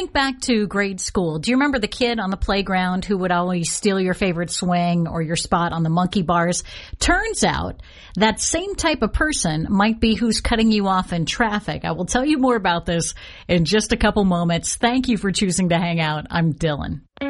think back to grade school. Do you remember the kid on the playground who would always steal your favorite swing or your spot on the monkey bars? Turns out that same type of person might be who's cutting you off in traffic. I will tell you more about this in just a couple moments. Thank you for choosing to hang out. I'm Dylan.